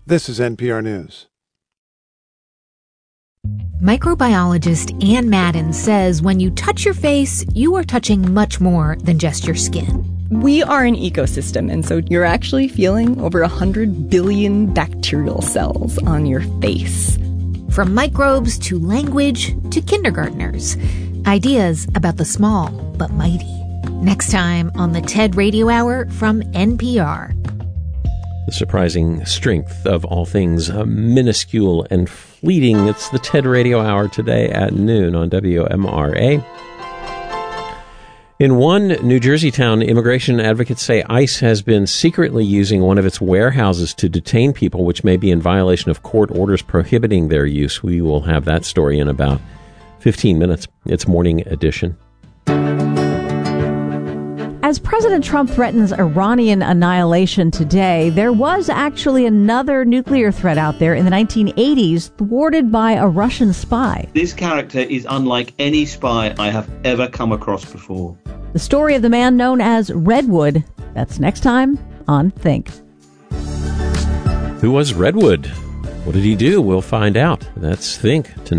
This is NPR News. Microbiologist Ann Madden says when you touch your face, you are touching much more than just your skin. We are an ecosystem, and so you're actually feeling over 100 billion bacterial cells on your face. From microbes to language to kindergartners. Ideas about the small but mighty. Next time on the TED Radio Hour from NPR. The surprising strength of all things minuscule and fleeting. It's the TED Radio Hour today at noon on WMRA. In one New Jersey town, immigration advocates say ICE has been secretly using one of its warehouses to detain people, which may be in violation of court orders prohibiting their use. We will have that story in about 15 minutes. It's Morning Edition. As President Trump threatens Iranian annihilation today, there was actually another nuclear threat out there in the 1980s, thwarted by a Russian spy. This character is unlike any spy I have ever come across before. The story of the man known as Redwood. That's next time on Think. Who was Redwood? What did he do? We'll find out. That's Think tonight.